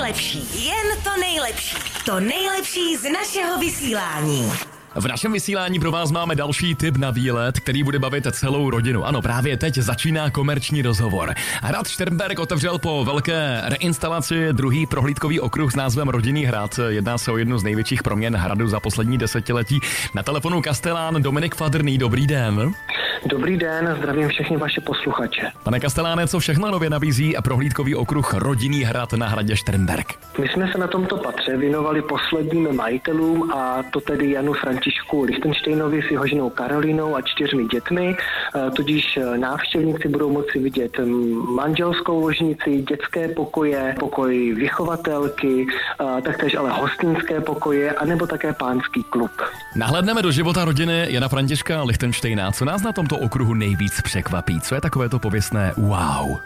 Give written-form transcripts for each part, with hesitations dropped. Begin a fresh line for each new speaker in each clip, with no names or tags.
nejlepší, jen to nejlepší. To nejlepší z našeho vysílání.
V našem vysílání pro vás máme další tip na výlet, který bude bavit celou rodinu. Ano, právě teď začíná komerční rozhovor. Hrad Šternberk otevřel po velké reinstalaci druhý prohlídkový okruh s názvem Rodinný hrad. Jedná se o jednu z největších proměn hradu za poslední desetiletí. Na telefonu kastelán Dominik Fadrný. Dobrý den.
Dobrý den, zdravím všechny vaše posluchače.
Pane kasteláne, co všechno nově nabízí a prohlídkový okruh Rodinný hrad na hradě Šternberk?
My jsme se na tomto patře věnovali posledním majitelům, a to tedy Janu Františku Lichtensteinovi s jeho ženou Karolínou a 4 dětmi, tudíž návštěvníci budou moci vidět manželskou ložnici, dětské pokoje, pokoj vychovatelky, taktéž ale hostinské pokoje, anebo také pánský klub.
Nahlédneme do života rodiny Jana Františka Lichtensteina. Co nás na tomto okruhu nejvíc překvapí? Co je takové to pověstné wow?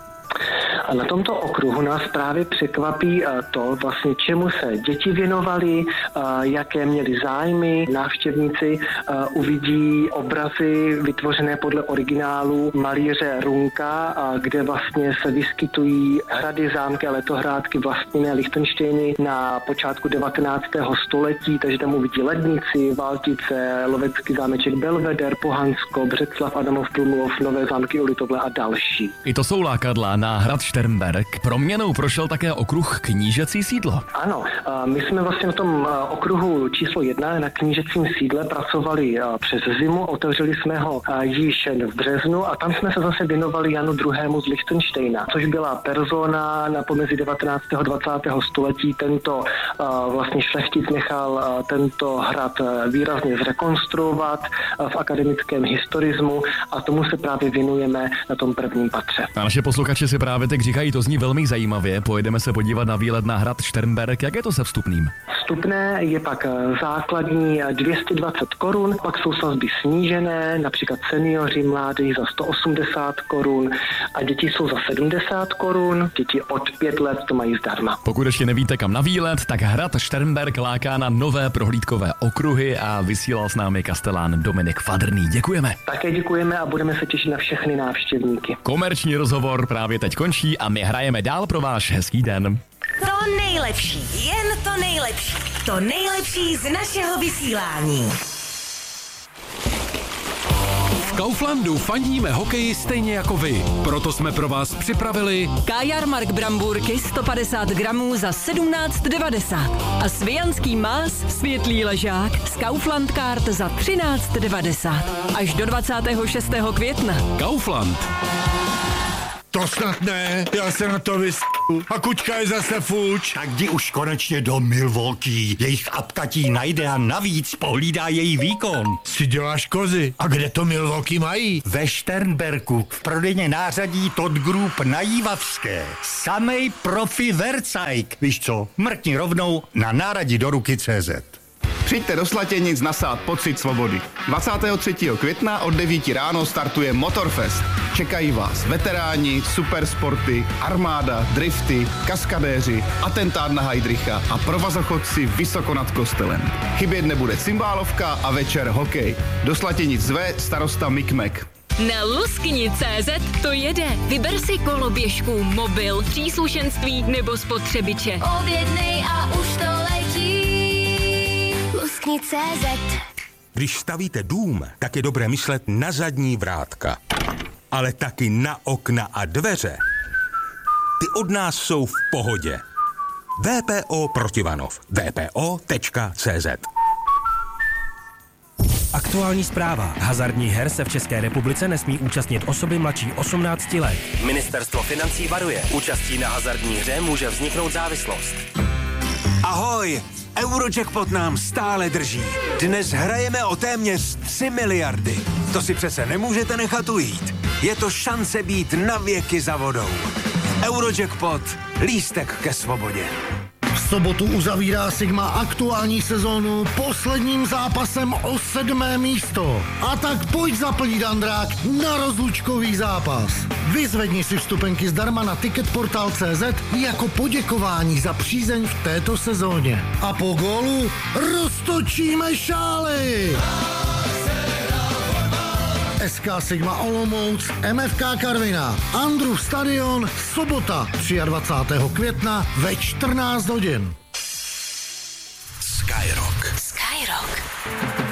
A na tomto okruhu nás právě překvapí to, vlastně čemu se děti věnovali, jaké měli zájmy. Návštěvníci uvidí obrazy vytvořené podle originálu malíře Runka, kde vlastně se vyskytují hrady, zámky a letohrádky vlastněné Lichtensteiny na počátku 19. století, takže tam uvidí Lednici, Valtice, lovecký zámeček Belveder, Pohansko, Břeclav, Adamov Plumlov, Nové zámky u Litovle a další.
I to jsou lákadla na hrad Šternberk. Proměnou prošel také okruh Knížecí sídlo.
Ano, my jsme vlastně na tom okruhu číslo 1 na Knížecím sídle pracovali přes zimu, otevřeli jsme ho již v březnu a tam jsme se zase věnovali Janu II. Z Lichtensteina, což byla persona na pomezí 19. a 20. století. Tento vlastně šlechtic nechal tento hrad výrazně zrekonstruovat v akademickém historismu a tomu se právě věnujeme na tom prvním patře.
A naše posluchači si právě teď říkají, to zní velmi zajímavě. Pojedeme se podívat na výlet na hrad Šternberk. Jak je to se vstupným?
Vstupné je pak základní 220 korun, pak jsou sazby snížené, například seniori mladí za 180 korun a děti jsou za 70 korun, děti od 5 let to mají zdarma.
Pokud ještě nevíte kam na výlet, tak hrad Šternberk láká na nové prohlídkové okruhy a vysílal s námi kastelán Dominik Fadrný. Děkujeme.
Také děkujeme a budeme se těšit na všechny návštěvníky.
Komerční rozhovor právě teď končí a my hrajeme dál pro váš hezký den.
To nejlepší, jen to nejlepší. To nejlepší z našeho vysílání.
V Kauflandu fandíme hokeji stejně jako vy. Proto jsme pro vás připravili
Kajarmark brambůrky 150 gramů za 17,90 a svijanský más světlý ležák z Kaufland Card za 13,90 až do 26. května.
Kaufland.
To snad ne, já se na to a kučka je zase fuč.
Tak jdi už konečně do Milwaukee. Jejich apka ti najde a navíc pohlídá její výkon.
Si děláš kozy. A kde to Milwaukee mají?
Ve Šternberku v prodejně nářadí Todd Group na Jívavské. Samej profi Vercajk. Víš co, mrkni rovnou na náradí do ruky CZ.
Přijďte do Slatěnic nasát pocit svobody. 23. května od 9 ráno startuje Motorfest. Čekají vás veteráni, supersporty, armáda, drifty, kaskadéři, atentát na Heidricha a provazochodci vysoko nad kostelem. Chybět nebude cymbálovka a večer hokej. Do Slatěnic zve starosta Mikmek.
Na Luskni.cz to jede. Vyber si koloběžku, mobil, příslušenství nebo spotřebiče.
Objednej a už to letí. Luskni.cz.
Když stavíte dům, tak je dobré myslet na zadní vrátka. Ale taky na okna a dveře. Ty od nás jsou v pohodě. VPO Protivanov. VPO.cz.
Aktuální zpráva. Hazardních her se v České republice nesmí účastnit osoby mladší 18 let.
Ministerstvo financí varuje. Účastí na hazardní hře může vzniknout závislost.
Ahoj! Eurojackpot nám stále drží. Dnes hrajeme o téměř 3 miliardy. To si přece nemůžete nechat ujít. Je to šance být na věky za vodou. Eurojackpot. Lístek ke svobodě.
V sobotu uzavírá Sigma aktuální sezónu posledním zápasem o 7. místo. A tak pojď zaplnit Andrák na rozlučkový zápas. Vyzvedni si vstupenky zdarma na Ticketportal.cz jako poděkování za přízeň v této sezóně. A po gólu roztočíme šály. SK Sigma Olomouc, MFK Karviná, Andrův stadion, sobota 23. května ve 14 hodin.
Skyrock.
Skyrock.